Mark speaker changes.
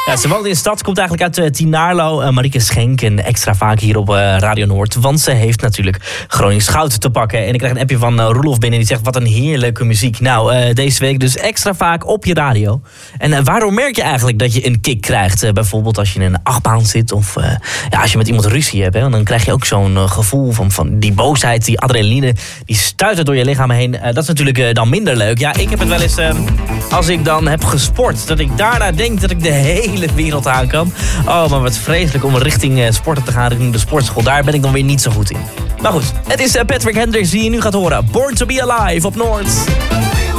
Speaker 1: Ja, ze woont in de stad, komt eigenlijk uit Tinaarlo. Marieke Schenk en extra vaak hier op Radio Noord. Want ze heeft natuurlijk Gronings goud te pakken. En ik krijg een appje van Roelof binnen die zegt... wat een heerlijke muziek. Nou, deze week dus extra vaak op je radio. En waarom merk je eigenlijk dat je een kick krijgt? Bijvoorbeeld als je in een achtbaan zit. Of als je met iemand ruzie hebt. Hè, dan krijg je ook zo'n gevoel van die boosheid, die adrenaline. Die stuitert door je lichaam heen. Dat is natuurlijk dan minder leuk. Ja, ik heb het wel eens... als ik dan heb gesport, dat ik daarna denk dat ik de hele wereld aan kan. Oh, maar wat vreselijk om richting sporten te gaan, richting de sportschool. Daar ben ik dan weer niet zo goed in. Maar goed, het is Patrick Hendricks die je nu gaat horen. Born to be Alive op Noord.